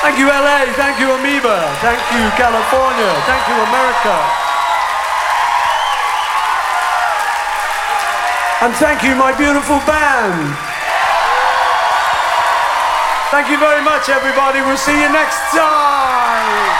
Thank you, LA. Thank you, Amoeba. Thank you, California. Thank you, America. And thank you, my beautiful band. Thank you very much, everybody. We'll see you next time.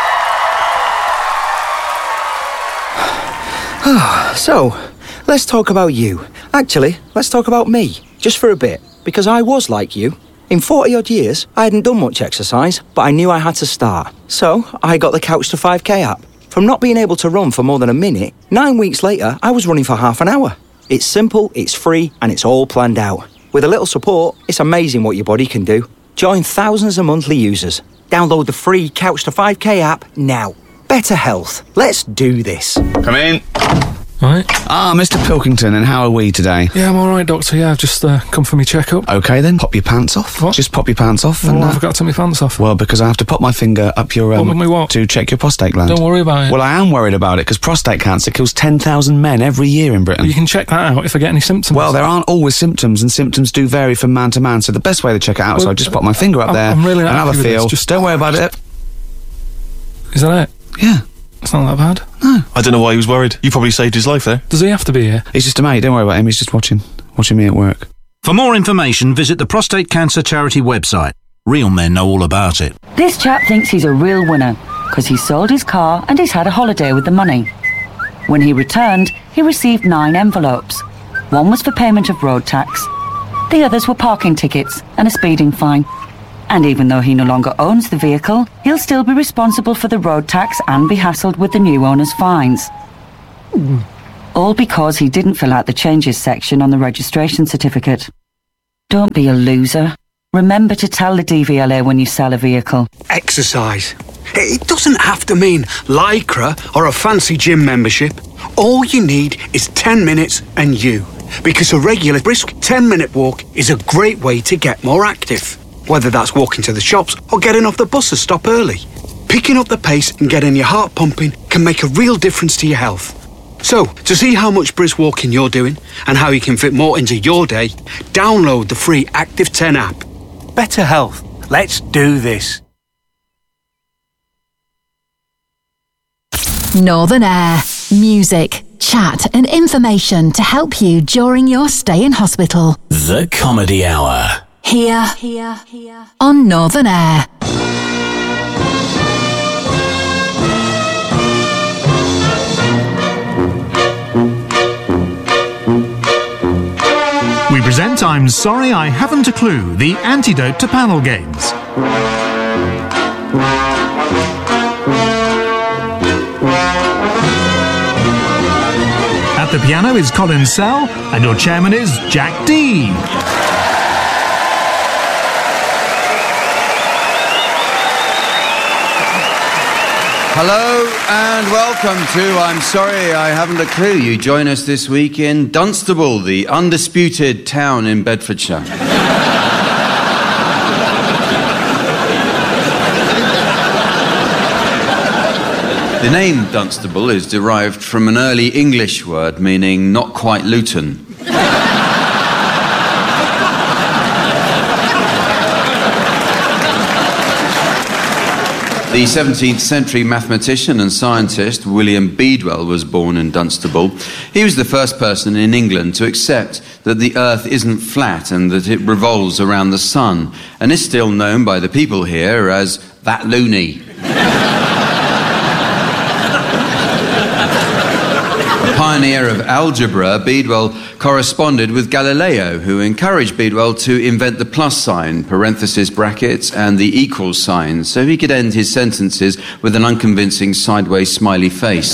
So, let's talk about you. Actually, let's talk about me, just for a bit, because I was like you. In 40-odd years, I hadn't done much exercise, but I knew I had to start. So, I got the Couch to 5K app. From not being able to run for more than a minute, 9 weeks later, I was running for half an hour. It's simple, it's free, and it's all planned out. With a little support, it's amazing what your body can do. Join thousands of monthly users. Download the free Couch to 5K app now. Better health. Let's do this. Come in. Right. Ah, Mr. Pilkington, and how are we today? Yeah, I'm all right, Doctor. Yeah, I've just come for my checkup. Okay, then. Pop your pants off. What? Just pop your pants off. Well, and I forgot to take my pants off. Well, because I have to pop my finger up your... what? To check your prostate gland. Don't worry about it. Well, I am worried about it, because prostate cancer kills 10,000 men every year in Britain. You can check that out if I get any symptoms. Well, there aren't always symptoms, and symptoms do vary from man to man, so the best way to check it out is I just pop my finger up there I'm really not and have a happy with feel. this. Just don't worry about it. Is that it? Yeah. It's not that bad. No. I don't know why he was worried. You probably saved his life there. Does he have to be here? He's just a mate, don't worry about him, he's just watching me at work. For more information, visit the Prostate Cancer Charity website. Real men know all about it. This chap thinks he's a real winner because he sold his car and he's had a holiday with the money. When he returned, he received 9 envelopes. One was for payment of road tax. The others were parking tickets and a speeding fine. And even though he no longer owns the vehicle, he'll still be responsible for the road tax and be hassled with the new owner's fines. All because he didn't fill out the changes section on the registration certificate. Don't be a loser. Remember to tell the DVLA when you sell a vehicle. Exercise. It doesn't have to mean Lycra or a fancy gym membership. All you need is 10 minutes and you. Because a regular brisk 10-minute walk is a great way to get more active. Whether that's walking to the shops or getting off the bus to stop early. Picking up the pace and getting your heart pumping can make a real difference to your health. So, to see how much brisk walking you're doing and how you can fit more into your day, download the free Active 10 app. Better health. Let's do this. Northern Air. Music, chat and information to help you during your stay in hospital. The Comedy Hour. Here on Northern Air. We present I'm Sorry I Haven't a Clue, the antidote to panel games. At the piano is Colin Sell, and your chairman is Jack D. Hello and welcome to I'm Sorry I Haven't a Clue. You join us this week in Dunstable, the undisputed town in Bedfordshire. The name Dunstable is derived from an early English word meaning not quite Luton. The 17th century mathematician and scientist William Bedwell was born in Dunstable. He was the first person in England to accept that the Earth isn't flat and that it revolves around the sun, and is still known by the people here as that loony. A pioneer of algebra, Bedwell corresponded with Galileo, who encouraged Bedwell to invent the plus sign, parenthesis brackets, and the equal sign, so he could end his sentences with an unconvincing sideways smiley face.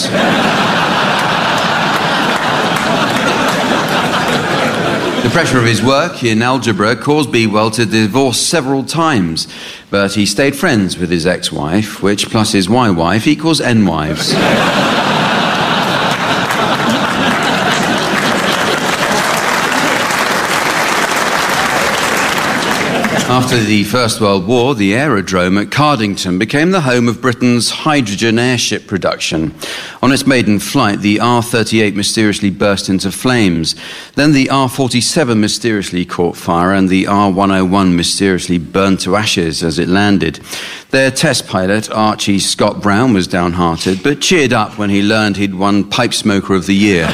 The pressure of his work in algebra caused Bedwell to divorce several times, but he stayed friends with his ex-wife, which plus his Y-wife equals N-wives. After the First World War, the aerodrome at Cardington became the home of Britain's hydrogen airship production. On its maiden flight, the R-38 mysteriously burst into flames. Then the R-47 mysteriously caught fire and the R-101 mysteriously burned to ashes as it landed. Their test pilot, Archie Scott Brown, was downhearted, but cheered up when he learned he'd won Pipe Smoker of the Year.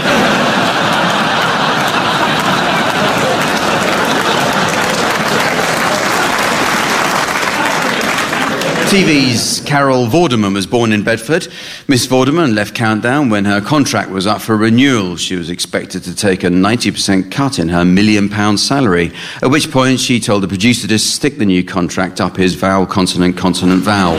TV's Carol Vorderman was born in Bedford. Miss Vorderman left Countdown when her contract was up for renewal. She was expected to take a 90% cut in her £1 million salary, at which point she told the producer to stick the new contract up his vowel, consonant, consonant, vowel.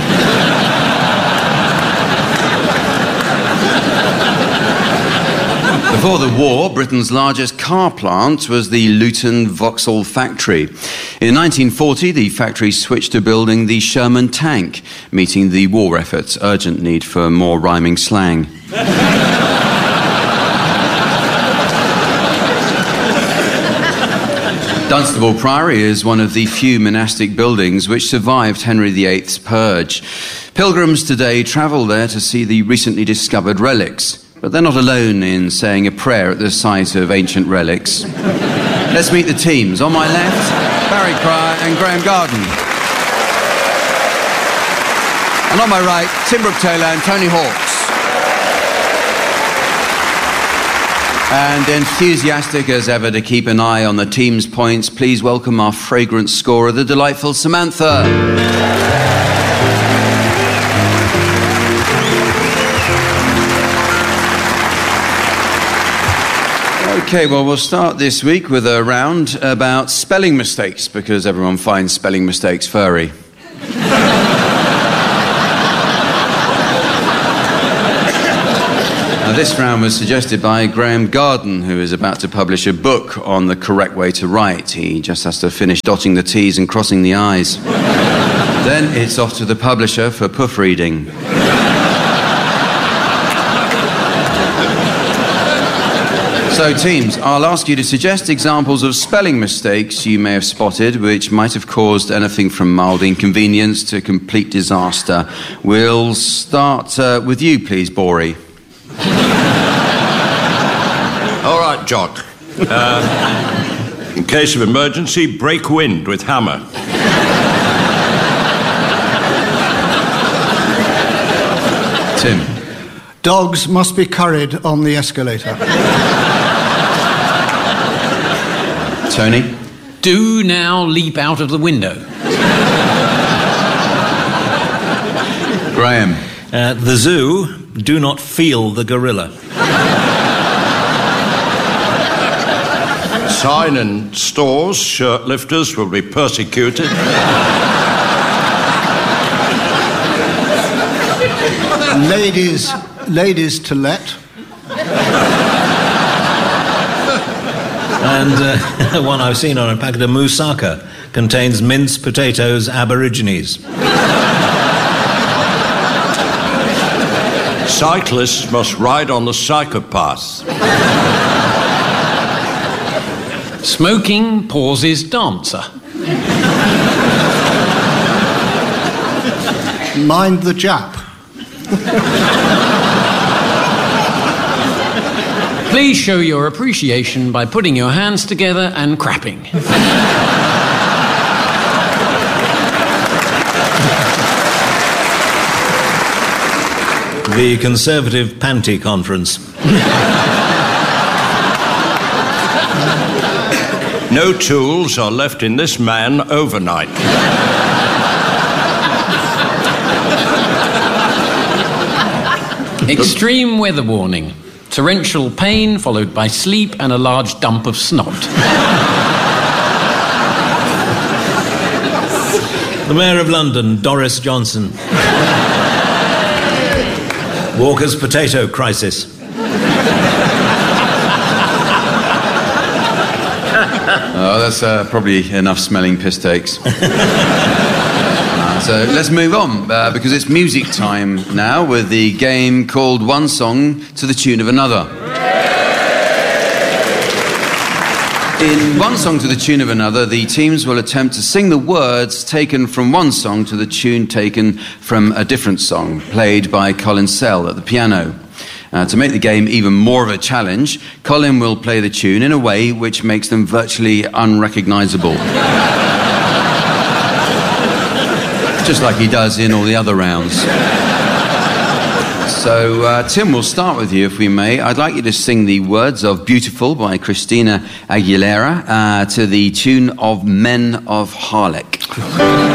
Before the war, Britain's largest car plant was the Luton Vauxhall factory. In 1940, the factory switched to building the Sherman tank, meeting the war effort's urgent need for more rhyming slang. Dunstable Priory is one of the few monastic buildings which survived Henry VIII's purge. Pilgrims today travel there to see the recently discovered relics. But they're not alone in saying a prayer at the site of ancient relics. Let's meet the teams. On my left, Barry Cryer and Graham Garden. And on my right, Tim Brooke Taylor and Tony Hawks. And enthusiastic as ever to keep an eye on the team's points, please welcome our fragrant scorer, the delightful Samantha. Okay, well, we'll start this week with a round about spelling mistakes, because everyone finds spelling mistakes furry. Now, this round was suggested by Graham Garden, who is about to publish a book on the correct way to write. He just has to finish dotting the T's and crossing the I's. Then it's off to the publisher for poof reading. So, teams, I'll ask you to suggest examples of spelling mistakes you may have spotted which might have caused anything from mild inconvenience to complete disaster. We'll start with you, please, Bori. All right, Jock. In case of emergency, break wind with hammer. Tim. Dogs must be curried on the escalator. Tony? Do now leap out of the window. Graham? At the zoo, do not feel the gorilla. Sign in stores, shirt lifters will be persecuted. Ladies to let. And one I've seen on a packet of moussaka contains minced potatoes aborigines. Cyclists must ride on the psychopath. Smoking pauses dancer. Mind the Jap. Please show your appreciation by putting your hands together and crapping. The Conservative Panty Conference. No tools are left in this man overnight. Extreme weather warning. Torrential pain followed by sleep and a large dump of snot. The Mayor of London, Doris Johnson. Walker's potato crisis. Oh, that's probably enough smelling piss takes. So let's move on, because it's music time now with the game called One Song to the Tune of Another. In one song to the tune of another, the teams will attempt to sing the words taken from one song to the tune taken from a different song, played by Colin Sell at the piano. To make the game even more of a challenge, Colin will play the tune in a way which makes them virtually unrecognisable. Just like he does in all the other rounds. So, Tim, we'll start with you, if we may. I'd like you to sing the words of Beautiful by Christina Aguilera to the tune of Men of Harlech.